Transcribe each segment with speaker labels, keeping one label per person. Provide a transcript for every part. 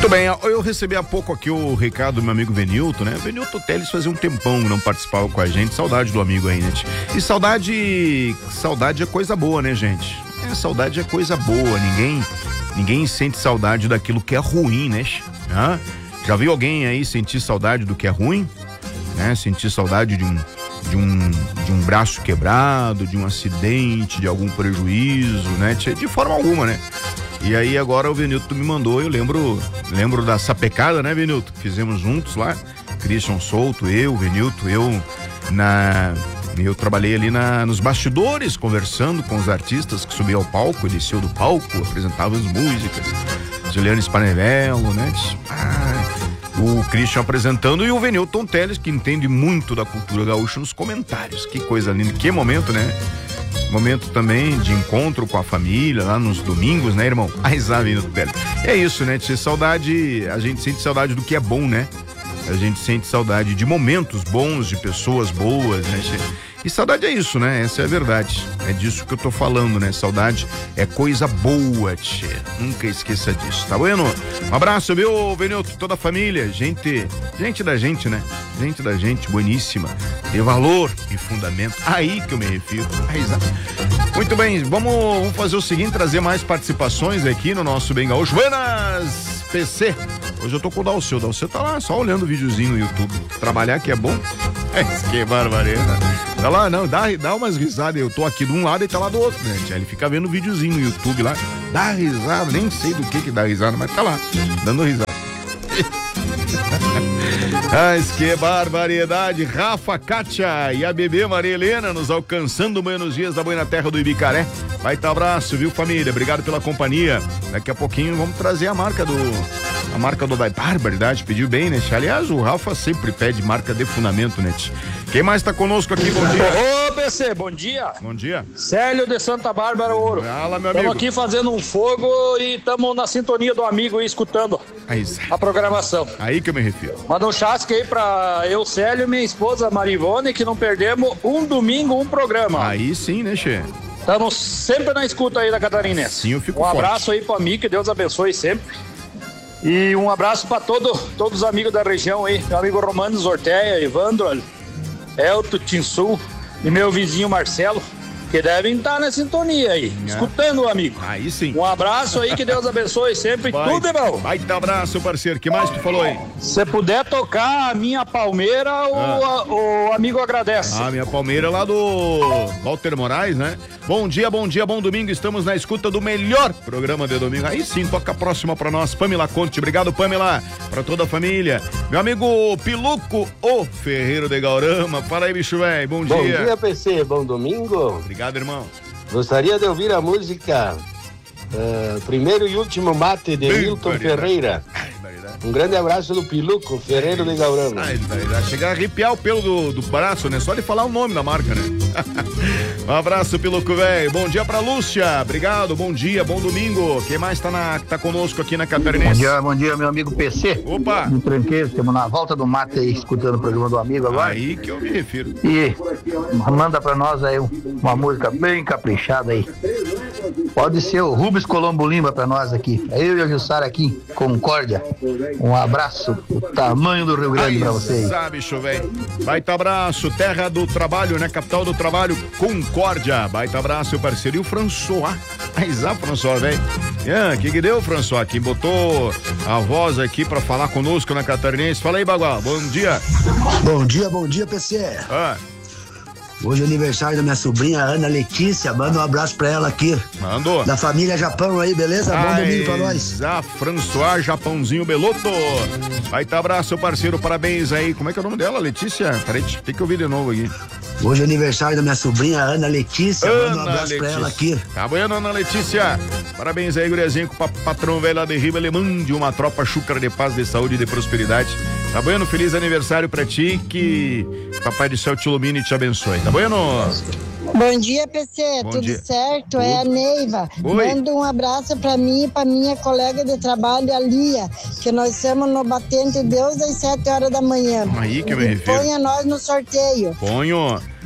Speaker 1: Muito bem, eu recebi há pouco aqui o recado do meu amigo Venilton, né? Venilton Teles fazia um tempão que não participava com a gente, saudade do amigo aí, né? E saudade é coisa boa, né, gente? Saudade é coisa boa, ninguém sente saudade daquilo que é ruim, né? Já viu alguém aí sentir saudade do que é ruim? Né? Sentir saudade de um braço quebrado, de um acidente, de algum prejuízo, né? De forma alguma, né? E aí agora o Venilton me mandou, eu lembro da sapecada, né, Venilton? Que fizemos juntos lá, Christian Souto, Venilton, eu trabalhei ali nos bastidores, conversando com os artistas que subiam ao palco, desceu do palco, apresentava as músicas, Juliano Spanevello, né? O Christian apresentando e o Venilton Teles, que entende muito da cultura gaúcha, nos comentários. Que coisa linda, que momento, né? Momento também de encontro com a família, lá nos domingos, né, irmão? Venilton Teles. É isso, né? A gente sente saudade do que é bom, né? A gente sente saudade de momentos bons, de pessoas boas, né? E saudade é isso, né? Essa é a verdade. É disso que eu tô falando, né? Saudade é coisa boa, tchê. Nunca esqueça disso, tá bueno? Um abraço, viu, Venilton, toda a família. Gente da gente, né? Gente da gente, bueníssima. De valor e fundamento. Aí que eu me refiro. Muito bem, vamos fazer o seguinte, trazer mais participações aqui no nosso Bem Gaúcho. Buenas, PC. Hoje eu tô com o Dalceu. O Dalceu tá lá só olhando o videozinho no YouTube. Trabalhar que é bom. Que barbaridade. Tá lá, não, dá umas risadas. Eu tô aqui de um lado e tá lá do outro, né? Ele fica vendo videozinho no YouTube lá, dá risada, nem sei do que dá risada, mas tá lá, dando risada. Que barbaridade. Rafa, Kátia e a bebê Maria Helena nos alcançando buenos dias da Boa Terra do Ibicaré. Vai tá abraço, viu, família? Obrigado pela companhia. Daqui a pouquinho vamos trazer a marca do barbaridade, pediu bem, né? Aliás, o Rafa sempre pede marca de fundamento, né? Quem mais tá conosco aqui? Bom dia.
Speaker 2: Ô, PC, bom dia.
Speaker 1: Bom dia.
Speaker 2: Célio de Santa Bárbara, Ouro.
Speaker 1: Fala, meu amigo.
Speaker 2: Estamos aqui fazendo um fogo e estamos na sintonia do amigo aí, escutando a programação.
Speaker 1: Aí que eu me refiro.
Speaker 2: Manda um chasque aí pra eu, Célio e minha esposa Marivone, que não perdemos um domingo, um programa.
Speaker 1: Aí sim, né, Che?
Speaker 2: Estamos sempre na escuta aí da Catarinense.
Speaker 1: Sim, eu fico
Speaker 2: forte. Abraço aí pro amigo, que Deus abençoe sempre. E um abraço para todos os amigos da região aí, meu amigo Romano Zorteia, Evandro, Elton, Tinsul e meu vizinho Marcelo, que devem estar na sintonia aí, escutando o amigo.
Speaker 1: Aí sim.
Speaker 2: Um abraço aí, que Deus abençoe sempre, tudo é bom.
Speaker 1: Vai dar abraço, parceiro. Que mais tu falou aí?
Speaker 2: Se puder tocar a minha palmeira, o amigo agradece.
Speaker 1: Minha palmeira lá do Walter Moraes, né? Bom dia, bom domingo. Estamos na escuta do melhor programa de domingo. Aí sim, toca a próxima pra nós. Pamela Conte. Obrigado, Pamela. Pra toda a família. Meu amigo Piluco, o Ferreiro de Gaurama. Fala aí, bicho velho. Bom dia.
Speaker 3: Bom dia, PC. Bom domingo.
Speaker 1: Obrigado, irmão.
Speaker 3: Gostaria de ouvir a música Primeiro e Último Mate de Milton Ferreira. Um grande abraço do Piluco, Ferreiro de Gaurama.
Speaker 1: Chegar a arrepiar o pelo do braço, né? Só de falar o nome da marca, né? Um abraço, Piluco, velho. Bom dia pra Lúcia. Obrigado, bom dia, bom domingo. Quem mais tá conosco aqui na Catarinense?
Speaker 4: Bom dia, meu amigo PC.
Speaker 1: Opa!
Speaker 4: No Tranqueiro, estamos na volta do mate aí, escutando o programa do amigo agora.
Speaker 1: Aí que eu me refiro.
Speaker 4: E manda pra nós aí uma música bem caprichada aí. Pode ser o Rubens Colombo Lima pra nós aqui. Eu e a Jussara aqui, Concórdia. Um abraço do tamanho do Rio Grande pra vocês.
Speaker 1: Sabe, bicho, velho. Baita abraço, terra do trabalho, né? Capital do trabalho, Concórdia. Baita abraço, parceiro. E o François. François, velho. Que deu, François? Quem botou a voz aqui pra falar conosco na Catarinense. Fala aí, Bagual. Bom dia.
Speaker 5: Bom dia, PC.
Speaker 6: Hoje é aniversário da minha sobrinha Ana Letícia, manda um abraço pra ela aqui.
Speaker 1: Mandou.
Speaker 6: Da família Japão aí, beleza? Bom domingo pra nós.
Speaker 1: François Japãozinho Beloto. Vai tá abraço, parceiro, parabéns aí. Como é que é o nome dela, Letícia? Peraí, tem que ouvir de novo aqui.
Speaker 6: Hoje é aniversário da minha sobrinha Ana Letícia, manda um abraço pra ela aqui.
Speaker 1: Tá bueno, Ana Letícia. Parabéns aí, guriazinho, com o patrão velho lá de Riba Alemã, de uma tropa chúcara de paz, de saúde e de prosperidade. Tá bueno? Feliz aniversário pra ti, que Papai do Céu te ilumine e te abençoe. Tá bueno?
Speaker 7: Bom dia, PC, tudo certo? É a Neiva. Manda um abraço pra mim e pra minha colega de trabalho, a Lia, que nós estamos no Batente Deus às 7 horas da manhã.
Speaker 1: Aí que eu me refiro.
Speaker 7: Ponha nós no sorteio.
Speaker 1: Ponho.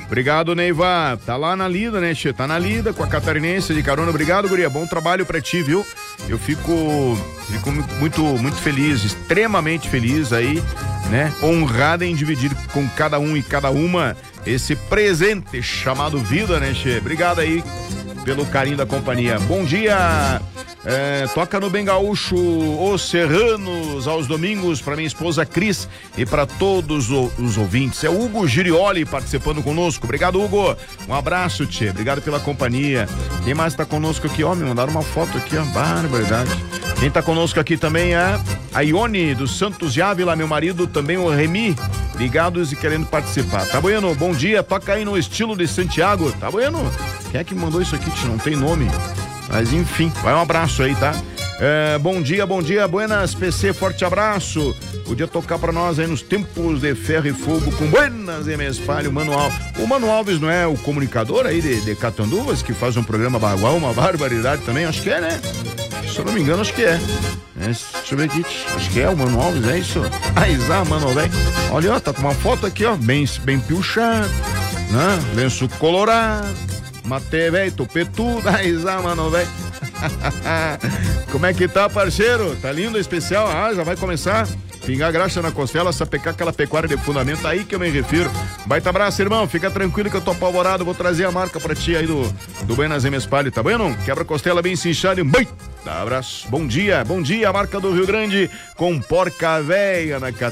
Speaker 1: Obrigado, Neiva. Tá lá na lida, né, Tchê? Tá na lida com a catarinense de carona. Obrigado, guria. Bom trabalho pra ti, viu? Eu fico muito feliz, extremamente feliz aí, né? Honrada em dividir com cada um e cada uma esse presente chamado vida, né, Tchê? Obrigado aí pelo carinho da companhia. Bom dia. Toca no Bem Gaúcho Os Serranos aos domingos para minha esposa Cris e para todos os ouvintes. É o Hugo Girioli participando conosco. Obrigado, Hugo. Um abraço, tchê. Obrigado pela companhia. Quem mais tá conosco aqui? Ó, me mandaram uma foto aqui, ó. Barbaridade. Quem tá conosco aqui também é a Ione dos Santos de Ávila, meu marido, também o Remy, ligados e querendo participar. Tá bueno? Bom dia. Toca aí no estilo de Santiago. Tá bueno? Quem é que mandou isso aqui, tchê? Não tem nome. Mas enfim, vai um abraço aí, tá? Bom dia, buenas PC, forte abraço. Podia tocar pra nós aí nos tempos de ferro e fogo com buenas e me espalho, Mano Alves. O Mano Alves não é o comunicador aí de Catanduvas, que faz um programa bagual, uma barbaridade também? Acho que é, né? Se eu não me engano, acho que é. Deixa eu ver aqui, acho que é o Mano Alves, é isso? Mano, velho. Olha, ó, tá com uma foto aqui, ó, bem piochado, né? Lenço colorado. Mate, velho, topetudo, mano, velho. Como é que tá, parceiro? Tá lindo, especial? Já vai começar. Pingar graxa na costela, sapecar aquela pecuária de fundamento, aí que eu me refiro. Baita abraço, irmão, fica tranquilo que eu tô apavorado, vou trazer a marca pra ti aí do Buenas e Mespalho, tá bom? Quebra costela bem cinchada e um baita abraço. Bom dia, a marca do Rio Grande com porca véia na